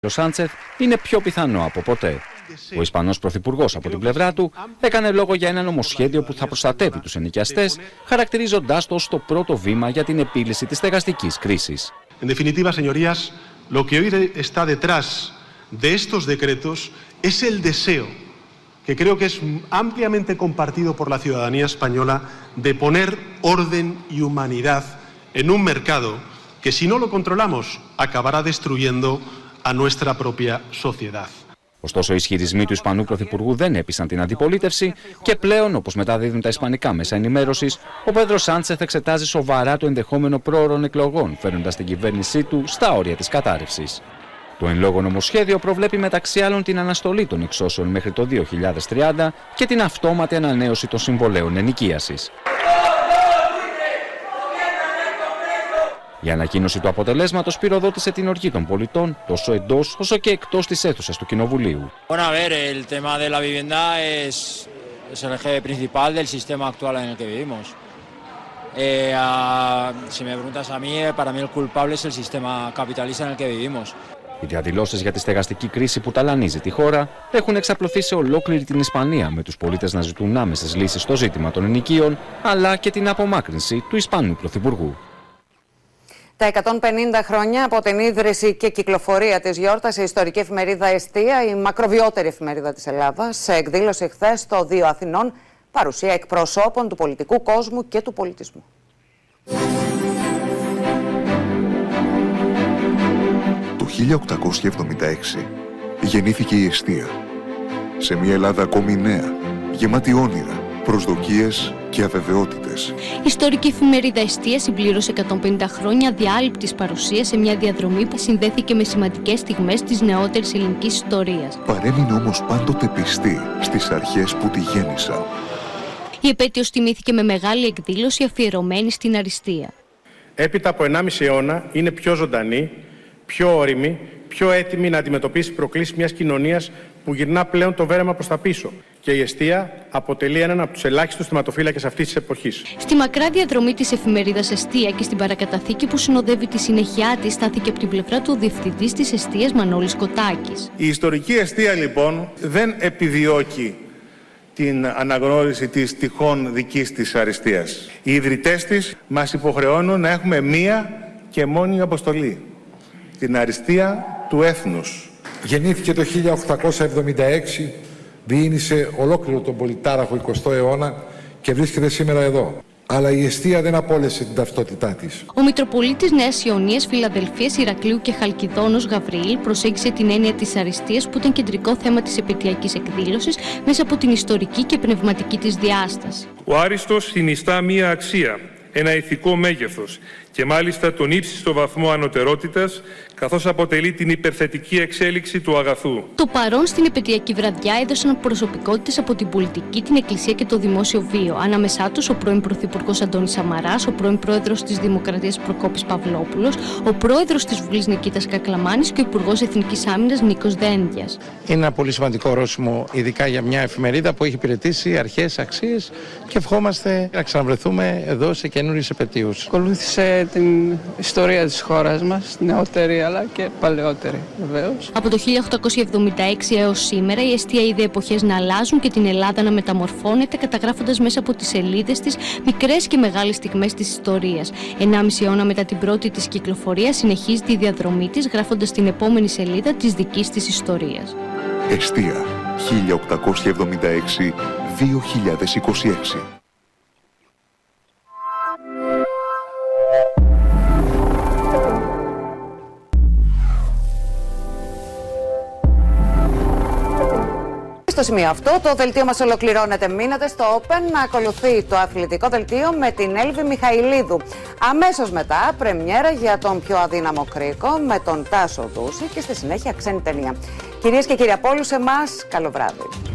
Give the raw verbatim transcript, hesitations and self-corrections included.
Ο Σάντσεθ είναι πιο πιθανό από ποτέ. Ο Ισπανός Πρωθυπουργός από την πλευρά του έκανε λόγο για ένα νομοσχέδιο που θα προστατεύει τους ενοικιαστές, χαρακτηρίζοντάς το ως το πρώτο βήμα για την επίλυση της στεγαστικής κρίσης. En definitiva, señorías, lo que hoy está detrás de estos decretos es el deseo, que creo que es ampliamente compartido por la ciudadanía española, de poner orden y humanidad en un mercado que, si no lo controlamos, acabará destruyendo a nuestra propia sociedad. Ωστόσο, οι ισχυρισμοί του Ισπανού Πρωθυπουργού δεν έπεισαν την αντιπολίτευση και πλέον, όπως μεταδίδουν τα ισπανικά μέσα ενημέρωσης, ο Πέδρο Σάντσεθ εξετάζει σοβαρά το ενδεχόμενο πρόωρων εκλογών, φέρνοντας την κυβέρνησή του στα όρια της κατάρρευσης. Το εν λόγω νομοσχέδιο προβλέπει μεταξύ άλλων την αναστολή των εξώσεων μέχρι το δύο χιλιάδες τριάντα και την αυτόματη ανανέωση των συμβολέων ενοικίασης. Η ανακοίνωση του αποτελέσματος πυροδότησε την οργή των πολιτών τόσο εντός όσο και εκτός της αίθουσας του Κοινοβουλίου. Bueno, a ver, el tema de la vivienda es, es el eje principal del sistema actual en el que vivimos. Eh, a, si me preguntas a mí, para mí el culpable es el sistema capitalista en el que vivimos. Οι διαδηλώσεις για τη στεγαστική κρίση που ταλανίζει τη χώρα έχουν εξαπλωθεί σε ολόκληρη την Ισπανία, με τους πολίτες να ζητούν άμεσες λύσεις στο ζήτημα των ενοικίων, αλλά και την απομάκρυνση του Ισπανού Πρωθυπουργού. Τα εκατόν πενήντα χρόνια από την ίδρυση και κυκλοφορία της γιόρτασε η ιστορική εφημερίδα Εστία, η μακροβιότερη εφημερίδα της Ελλάδας, σε εκδήλωση χθες στο Δύο Αθηνών, παρουσία εκπροσώπων του πολιτικού κόσμου και του πολιτισμού. Το χίλια οκτακόσια εβδομήντα έξι γεννήθηκε η Εστία, σε μια Ελλάδα ακόμη νέα, γεμάτη όνειρα, προσδοκίες και αβεβαιότητες. Η ιστορική εφημερίδα Εστία συμπλήρωσε εκατόν πενήντα χρόνια αδιάλειπτης παρουσίας σε μια διαδρομή που συνδέθηκε με σημαντικές στιγμές της νεότερης ελληνικής ιστορίας. Παρέμεινε όμως πάντοτε πιστή στις αρχές που τη γέννησαν. Η επέτειος τιμήθηκε με μεγάλη εκδήλωση αφιερωμένη στην αριστεία. Έπειτα από ενάμιση αιώνα είναι πιο ζωντανή, πιο όριμη, πιο έτοιμη να αντιμετωπίσει προκλήσεις μιας κοινωνίας που γυρνά πλέον το βέρεμα προς τα πίσω. Και η Εστία αποτελεί έναν από τους ελάχιστους θεματοφύλακες αυτής της εποχής. Στη μακρά διαδρομή της εφημερίδας Εστία και στην παρακαταθήκη που συνοδεύει τη συνέχειά της, στάθηκε από την πλευρά του ο διευθυντής της Εστίας Μανώλης Κοτάκης. Η ιστορική Εστία λοιπόν δεν επιδιώκει την αναγνώριση της τυχόν δικής της αριστείας. Οι ιδρυτές της μας υποχρεώνουν να έχουμε μία και μόνη αποστολή. Την αριστεία του έθνους. Γεννήθηκε το χίλια οκτακόσια εβδομήντα έξι, διήνυσε ολόκληρο τον πολυτάραχο εικοστό αιώνα και βρίσκεται σήμερα εδώ. Αλλά η Εστία δεν απόλυσε την ταυτότητά της. Ο Μητροπολίτης Νέας Ιωνίας, Φιλαδελφίας, Ηρακλείου και Χαλκιδόνος Γαβριήλ προσέγγισε την έννοια της αριστείας που ήταν κεντρικό θέμα της επαιτειακής εκδήλωσης μέσα από την ιστορική και πνευματική της διάσταση. Ο άριστος συνιστά μία αξία, ένα ηθικό μέγεθος και μάλιστα τον ύψιστο βαθμό ανωτερότητας, καθώς αποτελεί την υπερθετική εξέλιξη του αγαθού. Το παρόν στην επαιτειακή βραδιά έδωσαν προσωπικότητες από την πολιτική, την εκκλησία και το δημόσιο βίο. Ανάμεσά τους ο πρώην Πρωθυπουργός Αντώνης Σαμαράς, ο πρώην Πρόεδρος της Δημοκρατίας Προκόπης Παυλόπουλος, ο Πρόεδρος της Βουλής Νικήτας Κακλαμάνης και ο Υπουργός Εθνικής Άμυνας Νίκος Δένδιας. Είναι ένα πολύ σημαντικό ορόσημο, ειδικά για μια εφημερίδα που έχει υπηρετήσει αρχές, αξίες και ευχόμαστε να ξαναβρεθούμε εδώ σε καινούριες επετείους. Ακολούθησε την ιστορία της χώρας μας, νεότερη αλλά και παλαιότερη βεβαίως. Από το χίλια οκτακόσια εβδομήντα έξι έως σήμερα η Εστία είδε εποχές να αλλάζουν και την Ελλάδα να μεταμορφώνεται, καταγράφοντας μέσα από τις σελίδες της μικρές και μεγάλες στιγμές της ιστορίας. Ενάμιση αιώνα μετά την πρώτη της κυκλοφορία συνεχίζει τη διαδρομή της, γράφοντας την επόμενη σελίδα της δικής της ιστορίας. Εστία χίλια οκτακόσια εβδομήντα έξι με δύο χιλιάδες είκοσι έξι. Στο σημείο αυτό το δελτίο μας ολοκληρώνεται. Μείνατε στο Open να ακολουθεί το αθλητικό δελτίο με την Έλβη Μιχαηλίδου. Αμέσως μετά πρεμιέρα για τον πιο αδύναμο κρίκο με τον Τάσο Δούση και στη συνέχεια ξένη ταινία. Κυρίες και κύριοι, από όλους εμάς, καλό βράδυ.